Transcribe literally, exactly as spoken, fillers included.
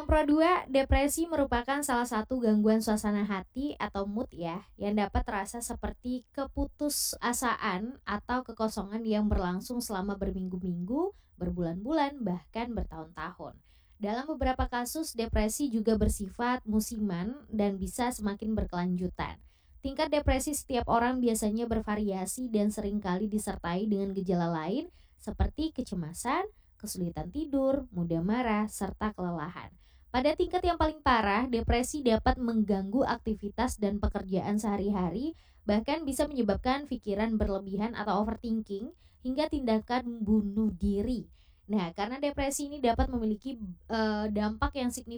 Nomor dua, depresi merupakan salah satu gangguan suasana hati atau mood ya, yang dapat terasa seperti keputusasaan atau kekosongan yang berlangsung selama berminggu-minggu, berbulan-bulan, bahkan bertahun-tahun. Dalam beberapa kasus, depresi juga bersifat musiman dan bisa semakin berkelanjutan. Tingkat depresi setiap orang biasanya bervariasi dan seringkali disertai dengan gejala lain seperti kecemasan, kesulitan tidur, mudah marah, serta kelelahan. Pada tingkat yang paling parah, depresi dapat mengganggu aktivitas dan pekerjaan sehari-hari, bahkan bisa menyebabkan pikiran berlebihan atau overthinking hingga tindakan bunuh diri. Nah, karena depresi ini dapat memiliki eh, dampak yang signifikan